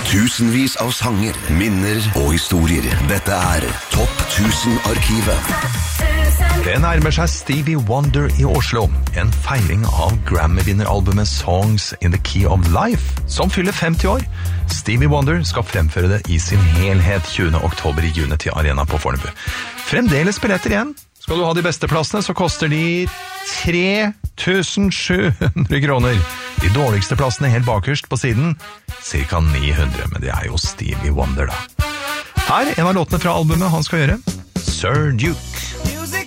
Tusenvis av sanger, minner og historier. Dette Topp 1000-arkivet. Det nærmer seg Stevie Wonder i Oslo, en feiring av Grammy-vinneralbumet Songs in the Key of Life, som fyller 50 år. Stevie Wonder skal fremføre det i sin helhet 20. oktober i Juni til Arena på Fornebu. Fremdeles billetter igjen. Skal du ha de beste plassene, så koster de 3.700 kroner. De dårligste plassene helt bakerst på siden, cirka 900, men det jo Stevie Wonder da. Her en av låtene fra albumet han skal gjøre, Sir Duke.